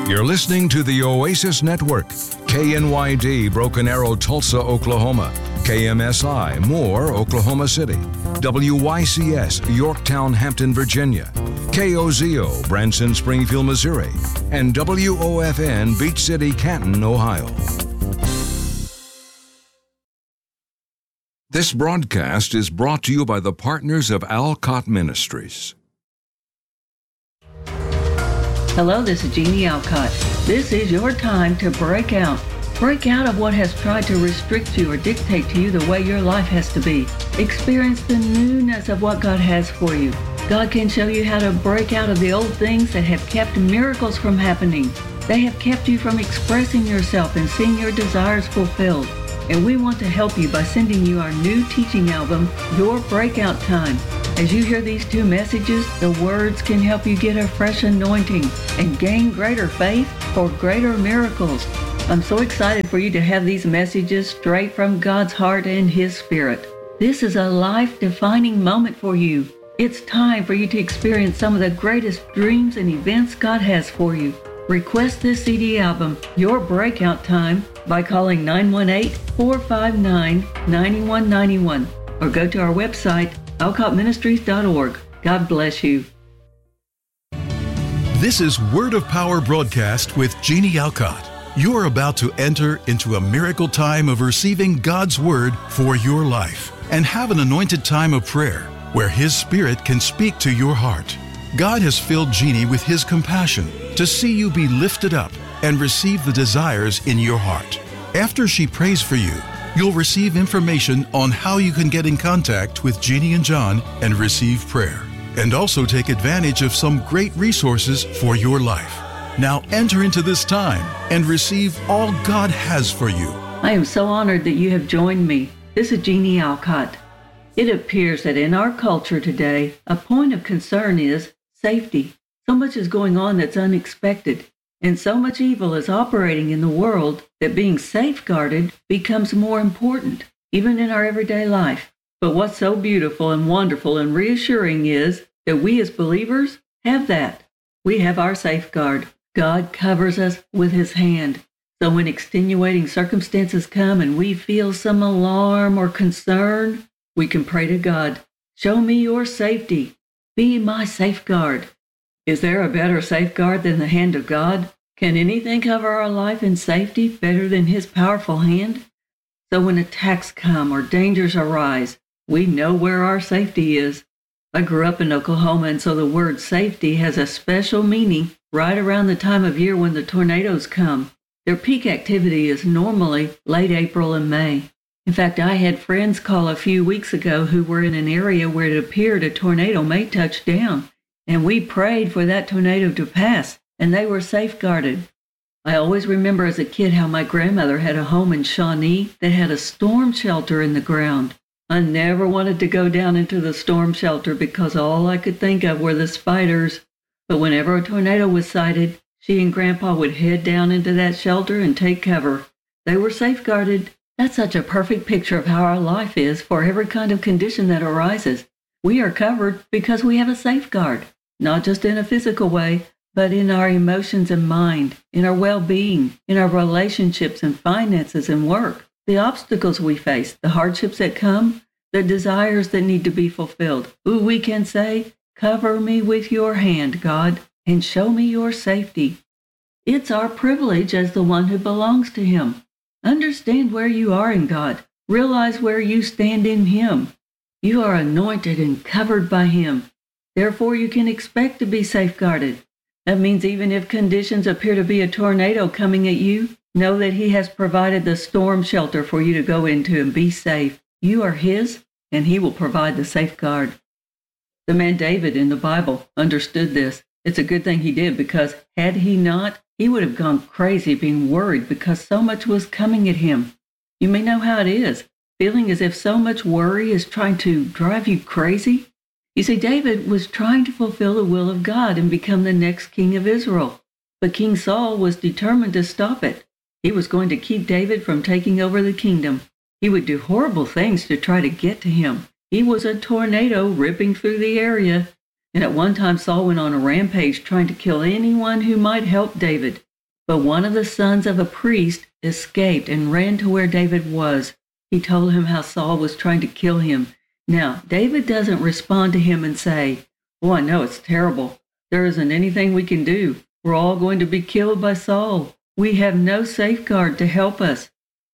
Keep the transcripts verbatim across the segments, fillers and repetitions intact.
You're listening to the Oasis Network, K N Y D, Broken Arrow, Tulsa, Oklahoma, K M S I, Moore, Oklahoma City, W Y C S, Yorktown, Hampton, Virginia, K O Z O, Branson, Springfield, Missouri, and W O F N, Beach City, Canton, Ohio. This broadcast is brought to you by the partners of Alcott Ministries. Hello, this is Jeannie Alcott. This is your time to break out. Break out of what has tried to restrict you or dictate to you the way your life has to be. Experience the newness of what God has for you. God can show you how to break out of the old things that have kept miracles from happening. They have kept you from expressing yourself and seeing your desires fulfilled. And we want to help you by sending you our new teaching album, Your Breakout Time. As you hear these two messages, the words can help you get a fresh anointing and gain greater faith for greater miracles. I'm so excited for you to have these messages straight from God's heart and His Spirit. This is a life-defining moment for you. It's time for you to experience some of the greatest dreams and events God has for you. Request this C D album, Your Breakout Time, by calling nine one eight, four five nine, nine one nine one or go to our website, alcott ministries dot org. God bless you. This is Word of Power broadcast with Jeannie Alcott. You're about to enter into a miracle time of receiving God's Word for your life and have an anointed time of prayer where His Spirit can speak to your heart. God has filled Jeannie with His compassion to see you be lifted up and receive the desires in your heart. After she prays for you, you'll receive information on how you can get in contact with Jeannie and John and receive prayer, and also take advantage of some great resources for your life. Now enter into this time and receive all God has for you. I am so honored that you have joined me. This is Jeannie Alcott. It appears that in our culture today, a point of concern is safety. So much is going on that's unexpected, and so much evil is operating in the world that being safeguarded becomes more important, even in our everyday life. But what's so beautiful and wonderful and reassuring is that we as believers have that. We have our safeguard. God covers us with His hand. So when extenuating circumstances come and we feel some alarm or concern, we can pray to God, show me your safety. Be my safeguard. Is there a better safeguard than the hand of God? Can anything cover our life in safety better than His powerful hand? So when attacks come or dangers arise, we know where our safety is. I grew up in Oklahoma, and so the word safety has a special meaning right around the time of year when the tornadoes come. Their peak activity is normally late April and May. In fact, I had friends call a few weeks ago who were in an area where it appeared a tornado may touch down, and we prayed for that tornado to pass, and they were safeguarded. I always remember as a kid how my grandmother had a home in Shawnee that had a storm shelter in the ground. I never wanted to go down into the storm shelter because all I could think of were the spiders. But whenever a tornado was sighted, she and Grandpa would head down into that shelter and take cover. They were safeguarded. That's such a perfect picture of how our life is for every kind of condition that arises. We are covered because we have a safeguard, not just in a physical way, but in our emotions and mind, in our well-being, in our relationships and finances and work, the obstacles we face, the hardships that come, the desires that need to be fulfilled. Ooh, we can say, cover me with your hand, God, and show me your safety. It's our privilege as the one who belongs to Him. Understand where you are in God. Realize where you stand in Him. You are anointed and covered by Him. Therefore, you can expect to be safeguarded. That means even if conditions appear to be a tornado coming at you, know that He has provided the storm shelter for you to go into and be safe. You are His, and He will provide the safeguard. The man David in the Bible understood this. It's a good thing he did, because had he not, he would have gone crazy being worried because so much was coming at him. You may know how it is, feeling as if so much worry is trying to drive you crazy. You see, David was trying to fulfill the will of God and become the next king of Israel. But King Saul was determined to stop it. He was going to keep David from taking over the kingdom. He would do horrible things to try to get to him. He was a tornado ripping through the area. And at one time, Saul went on a rampage trying to kill anyone who might help David. But one of the sons of a priest escaped and ran to where David was. He told him how Saul was trying to kill him. Now, David doesn't respond to him and say, "Oh, I know it's terrible. There isn't anything we can do. We're all going to be killed by Saul. We have no safeguard to help us."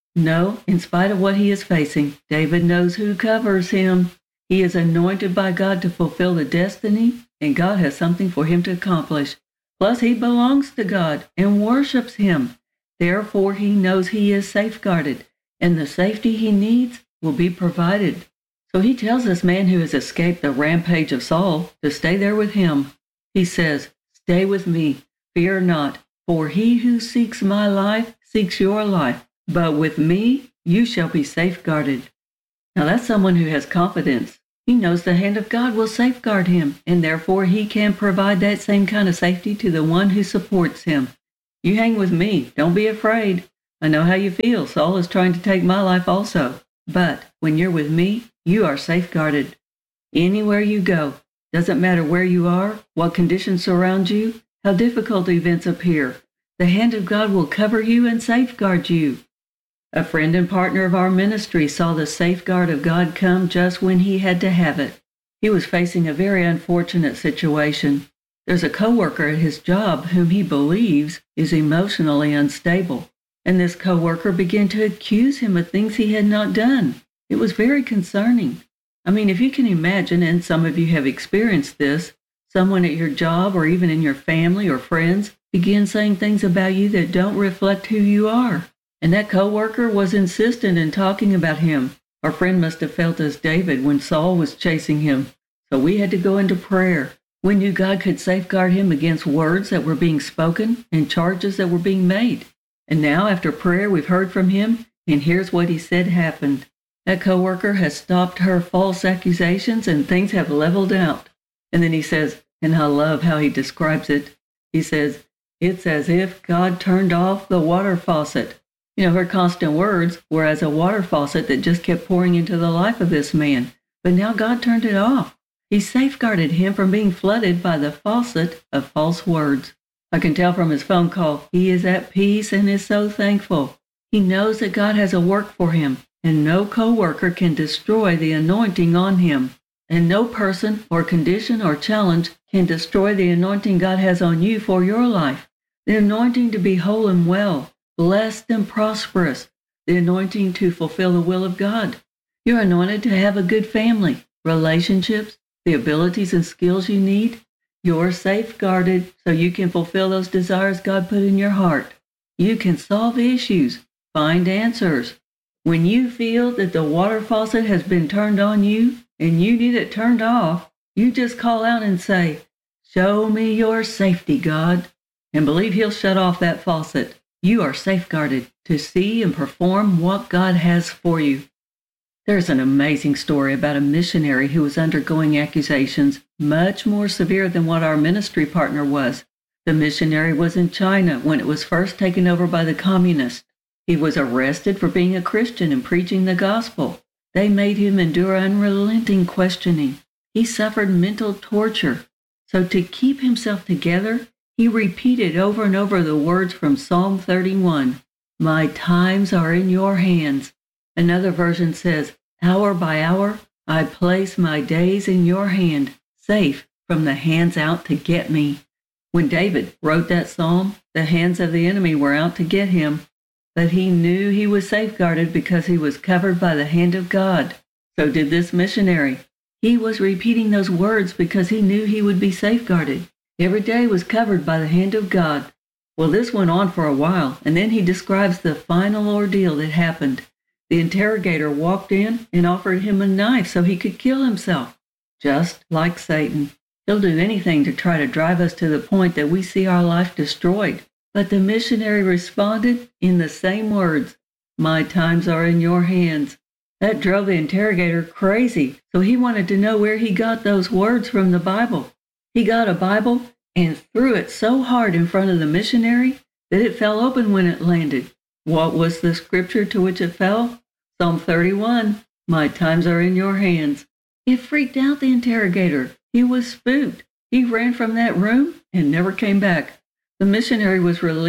No, in spite of what he is facing, David knows who covers him. He is anointed by God to fulfill the destiny, and God has something for him to accomplish. Plus, he belongs to God and worships him. Therefore, he knows he is safeguarded, and the safety he needs will be provided. So he tells this man who has escaped the rampage of Saul to stay there with him. He says, "Stay with me, fear not, for he who seeks my life seeks your life. But with me, you shall be safeguarded." Now that's someone who has confidence. He knows the hand of God will safeguard him, and therefore he can provide that same kind of safety to the one who supports him. You hang with me. Don't be afraid. I know how you feel. Saul is trying to take my life also. But when you're with me, you are safeguarded. Anywhere you go, doesn't matter where you are, what conditions surround you, how difficult events appear, the hand of God will cover you and safeguard you. A friend and partner of our ministry saw the safeguard of God come just when he had to have it. He was facing a very unfortunate situation. There's a coworker at his job whom he believes is emotionally unstable, and this coworker began to accuse him of things he had not done. It was very concerning. I mean, if you can imagine, and some of you have experienced this, someone at your job or even in your family or friends begin saying things about you that don't reflect who you are. And that coworker was insistent in talking about him. Our friend must have felt as David when Saul was chasing him. So we had to go into prayer. We knew God could safeguard him against words that were being spoken and charges that were being made. And now after prayer, we've heard from him, and here's what he said happened. That coworker has stopped her false accusations and things have leveled out. And then he says, and I love how he describes it. He says, "It's as if God turned off the water faucet." You know, her constant words were as a water faucet that just kept pouring into the life of this man. But now God turned it off. He safeguarded him from being flooded by the faucet of false words. I can tell from his phone call, he is at peace and is so thankful. He knows that God has a work for him, and no coworker can destroy the anointing on him. And no person or condition or challenge can destroy the anointing God has on you for your life. The anointing to be whole and well, blessed and prosperous, the anointing to fulfill the will of God. You're anointed to have a good family, relationships, the abilities and skills you need. You're safeguarded so you can fulfill those desires God put in your heart. You can solve issues, find answers. When you feel that the water faucet has been turned on you and you need it turned off, you just call out and say, "Show me your safety, God," and believe he'll shut off that faucet. You are safeguarded to see and perform what God has for you. There's an amazing story about a missionary who was undergoing accusations much more severe than what our ministry partner was. The missionary was in China when it was first taken over by the communists. He was arrested for being a Christian and preaching the gospel. They made him endure unrelenting questioning. He suffered mental torture. So to keep himself together, he repeated over and over the words from Psalm thirty-one, "My times are in your hands." Another version says, "Hour by hour, I place my days in your hand, safe from the hands out to get me." When David wrote that psalm, the hands of the enemy were out to get him, but he knew he was safeguarded because he was covered by the hand of God. So did this missionary. He was repeating those words because he knew he would be safeguarded. Every day was covered by the hand of God. Well, this went on for a while, and then he describes the final ordeal that happened. The interrogator walked in and offered him a knife so he could kill himself. Just like Satan. He'll do anything to try to drive us to the point that we see our life destroyed. But the missionary responded in the same words, "My times are in your hands." That drove the interrogator crazy, so he wanted to know where he got those words from the Bible. He got a Bible and threw it so hard in front of the missionary that it fell open when it landed. What was the scripture to which it fell? Psalm thirty-one, "My times are in your hands." It freaked out the interrogator. He was spooked. He ran from that room and never came back. The missionary was released,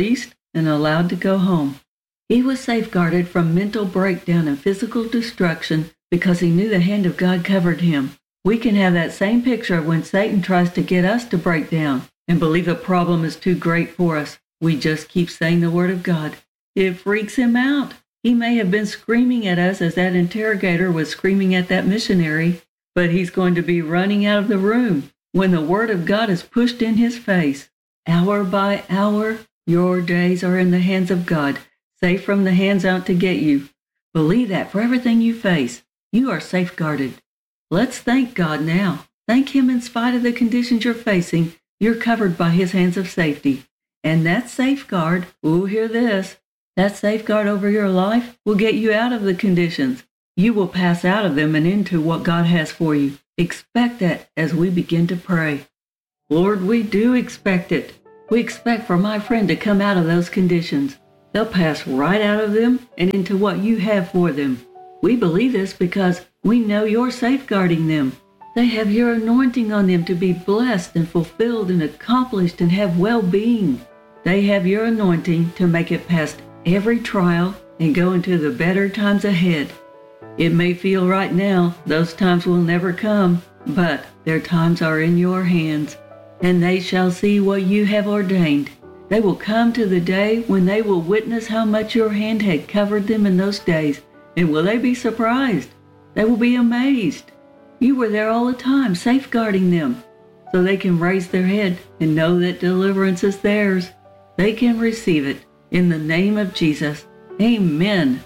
and allowed to go home. He was safeguarded from mental breakdown and physical destruction because he knew the hand of God covered him. We can have that same picture when Satan tries to get us to break down and believe the problem is too great for us. We just keep saying the word of God. It freaks him out. He may have been screaming at us as that interrogator was screaming at that missionary, but he's going to be running out of the room when the word of God is pushed in his face. Hour by hour, your days are in the hands of God, safe from the hands out to get you. Believe that for everything you face, you are safeguarded. Let's thank God now. Thank Him in spite of the conditions you're facing. You're covered by His hands of safety. And that safeguard, ooh, hear this, that safeguard over your life will get you out of the conditions. You will pass out of them and into what God has for you. Expect that as we begin to pray. Lord, we do expect it. We expect for my friend to come out of those conditions. They'll pass right out of them and into what you have for them. We believe this because we know you're safeguarding them. They have your anointing on them to be blessed and fulfilled and accomplished and have well-being. They have your anointing to make it past every trial and go into the better times ahead. It may feel right now those times will never come, but their times are in your hands, and they shall see what you have ordained. They will come to the day when they will witness how much your hand had covered them in those days, and will they be surprised? They will be amazed. You were there all the time, safeguarding them, so they can raise their head and know that deliverance is theirs. They can receive it in the name of Jesus. Amen.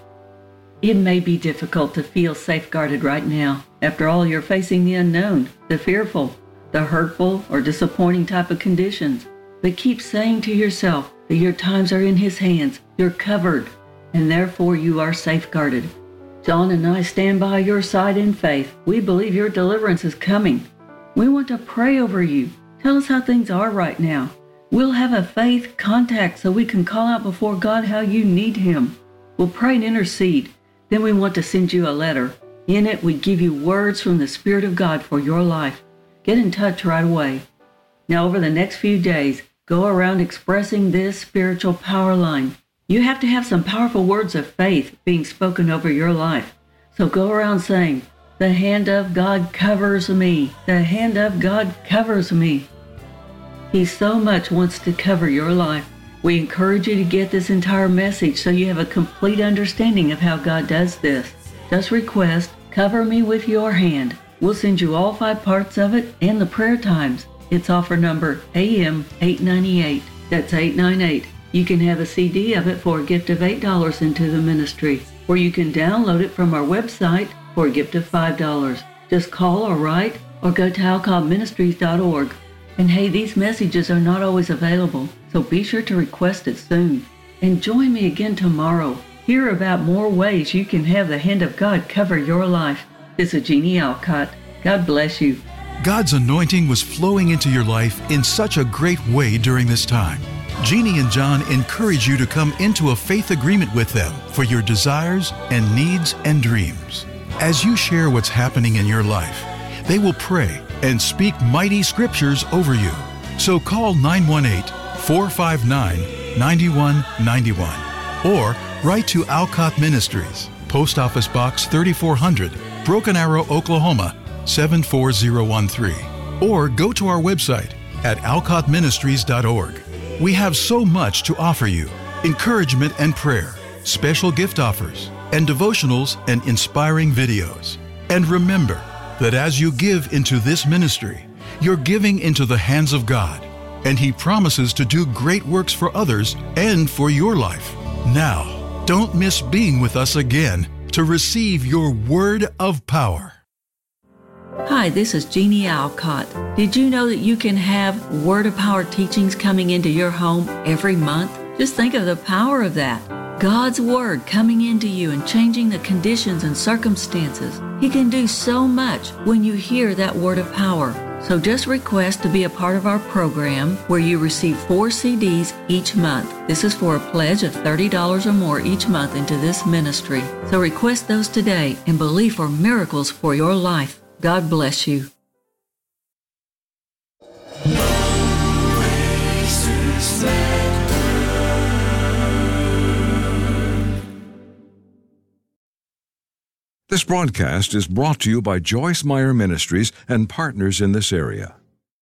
It may be difficult to feel safeguarded right now. After all, you're facing the unknown, the fearful, the hurtful or disappointing type of conditions. But keep saying to yourself that your times are in His hands. You're covered, and therefore you are safeguarded. John and I stand by your side in faith. We believe your deliverance is coming. We want to pray over you. Tell us how things are right now. We'll have a faith contact so we can call out before God how you need Him. We'll pray and intercede. Then we want to send you a letter. In it, we give you words from the Spirit of God for your life. Get in touch right away. Now, over the next few days, go around expressing this spiritual power line. You have to have some powerful words of faith being spoken over your life. So go around saying, the hand of God covers me. The hand of God covers me. He so much wants to cover your life. We encourage you to get this entire message so you have a complete understanding of how God does this. Just request, cover me with your hand. We'll send you all five parts of it and the prayer times. It's offer number A M eight ninety-eight. That's eight ninety-eight. You can have a C D of it for a gift of eight dollars into the ministry, or you can download it from our website for a gift of five dollars. Just call or write or go to alcott ministries dot org. And hey, these messages are not always available, so be sure to request it soon. And join me again tomorrow. Hear about more ways you can have the hand of God cover your life. This is Jeannie Alcott. God bless you. God's anointing was flowing into your life in such a great way during this time. Jeannie and John encourage you to come into a faith agreement with them for your desires and needs and dreams. As you share what's happening in your life, they will pray and speak mighty scriptures over you. So call nine one eight, four five nine, nine one nine one or write to Alcott Ministries, Post Office Box thirty-four hundred, Broken Arrow, Oklahoma, seven four zero one three, or go to our website at alcott ministries dot org. We have so much to offer you: encouragement and prayer, special gift offers, and devotionals and inspiring videos. And remember that as you give into this ministry, you're giving into the hands of God, and He promises to do great works for others and for your life. Now, don't miss being with us again to receive your word of power. Hi, this is Jeannie Alcott. Did you know that you can have Word of Power teachings coming into your home every month? Just think of the power of that. God's Word coming into you and changing the conditions and circumstances. He can do so much when you hear that Word of Power. So just request to be a part of our program where you receive four C Ds each month. This is for a pledge of thirty dollars or more each month into this ministry. So request those today and believe for miracles for your life. God bless you. This broadcast is brought to you by Joyce Meyer Ministries and partners in this area.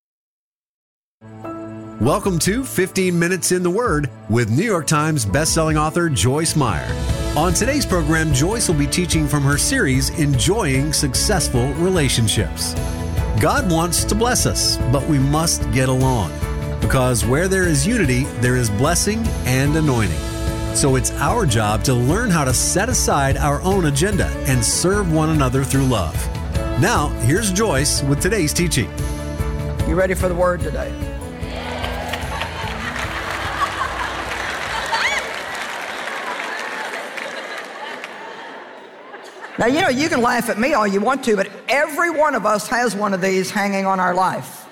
Welcome to fifteen minutes in the Word with New York Times bestselling author Joyce Meyer. On today's program, Joyce will be teaching from her series, Enjoying Successful Relationships. God wants to bless us, but we must get along. Because where there is unity, there is blessing and anointing. So it's our job to learn how to set aside our own agenda and serve one another through love. Now, here's Joyce with today's teaching. You ready for the Word today? Now, you know, you can laugh at me all you want to, but every one of us has one of these hanging on our life.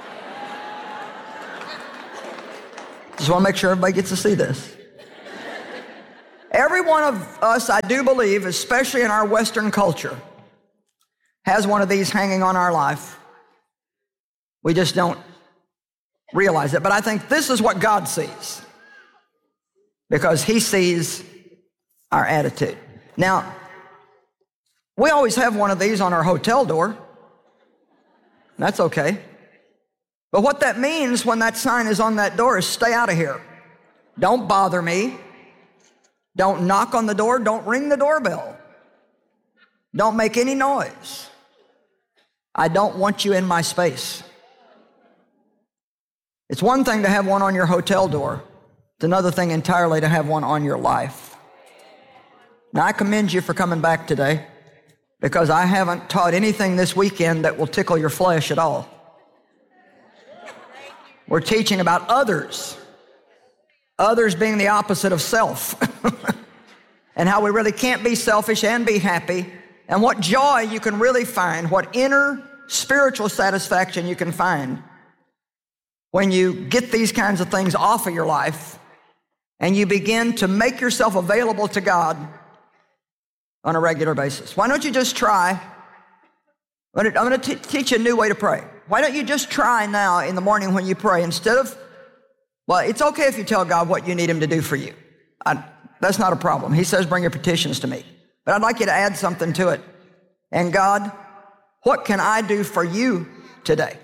Just want to make sure everybody gets to see this. Every one of us, I do believe, especially in our Western culture, has one of these hanging on our life. We just don't realize it. But I think this is what God sees, because He sees our attitude. Now, we always have one of these on our hotel door. That's okay. But what that means when that sign is on that door is stay out of here. Don't bother me. Don't knock on the door. Don't ring the doorbell. Don't make any noise. I don't want you in my space. It's one thing to have one on your hotel door. It's another thing entirely to have one on your life. Now, I commend you for coming back today, because I haven't taught anything this weekend that will tickle your flesh at all. We're teaching about others. Others being the opposite of self. And how we really can't be selfish and be happy. And what joy you can really find, what inner spiritual satisfaction you can find when you get these kinds of things off of your life and you begin to make yourself available to God on a regular basis. Why don't you just try? I'm going to teach you a new way to pray. Why don't you just try now in the morning when you pray, instead of, well, it's okay if you tell God what you need Him to do for you. I, that's not a problem. He says, bring your petitions to me. But I'd like you to add something to it. And God, what can I do for you today?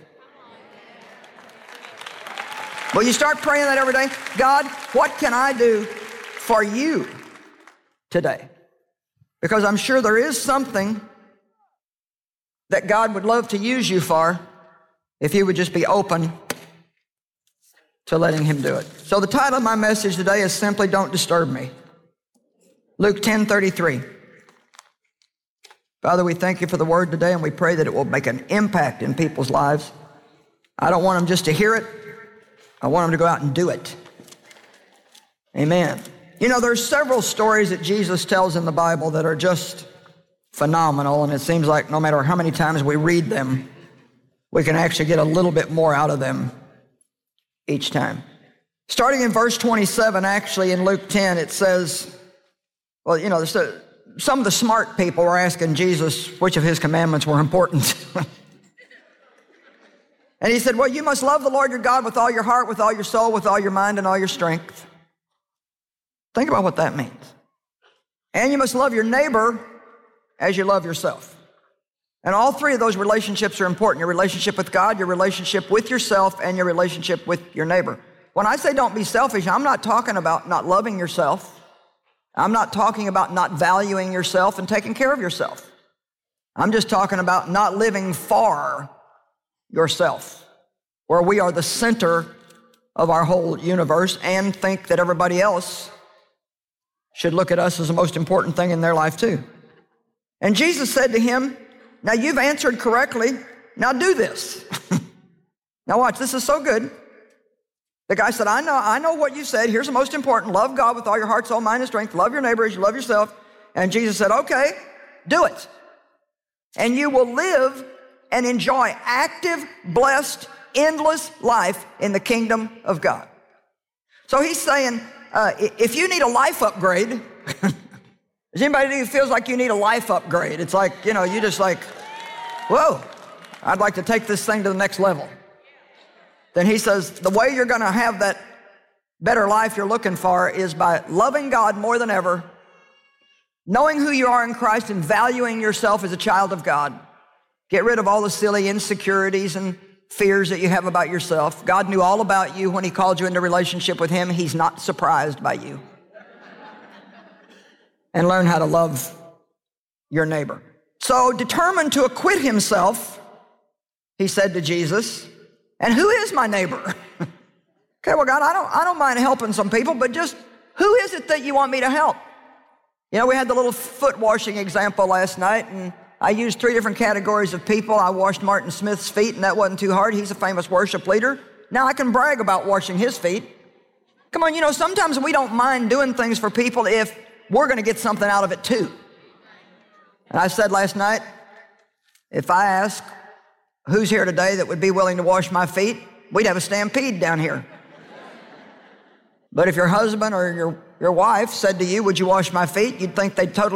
Will you start praying that every day? God, what can I do for you today? Because I'm sure there is something that God would love to use you for if you would just be open to letting Him do it. So the title of my message today is simply, Don't Disturb Me. Luke ten thirty-three. Father, we thank You for the Word today, and we pray that it will make an impact in people's lives. I don't want them just to hear it. I want them to go out and do it. Amen. You know, there's several stories that Jesus tells in the Bible that are just phenomenal, and it seems like no matter how many times we read them, we can actually get a little bit more out of them each time. Starting in verse twenty-seven, actually in Luke ten, it says, well, you know, there's a, some of the smart people were asking Jesus which of His commandments were important. And He said, well, you must love the Lord your God with all your heart, with all your soul, with all your mind, and all your strength. Think about what that means. And you must love your neighbor as you love yourself. And all three of those relationships are important. Your relationship with God, your relationship with yourself, and your relationship with your neighbor. When I say don't be selfish, I'm not talking about not loving yourself. I'm not talking about not valuing yourself and taking care of yourself. I'm just talking about not living for yourself, where we are the center of our whole universe and think that everybody else should look at us as the most important thing in their life too. And Jesus said to him, now you've answered correctly, now do this. Now watch, this is so good. The guy said, I know, I know what you said. Here's the most important. Love God with all your heart, soul, mind, and strength. Love your neighbor as you love yourself. And Jesus said, okay, do it. And you will live and enjoy active, blessed, endless life in the kingdom of God. So he's saying, uh, if you need a life upgrade, is anybody who feels like you need a life upgrade? It's like, you know, you just like, whoa, I'd like to take this thing to the next level. Then he says, the way you're going to have that better life you're looking for is by loving God more than ever knowing who you are in Christ and valuing yourself as a child of God. Get rid of all the silly insecurities and fears that you have about yourself. God knew all about you when he called you into relationship with him. He's not surprised by you. And learn how to love your neighbor. So determined to acquit himself, he said to Jesus, and who is my neighbor? Okay, well, God, I don't, I don't mind helping some people, but just who is it that you want me to help? You know, we had the little foot washing example last night, and I used three different categories of people. I washed Martin Smith's feet, and that wasn't too hard. He's a famous worship leader. Now I can brag about washing his feet. Come on, you know, sometimes we don't mind doing things for people if we're going to get something out of it too. And I said last night, if I ask who's here today that would be willing to wash my feet, we'd have a stampede down here. But if your husband or your, your wife said to you, would you wash my feet? You'd think they'd totally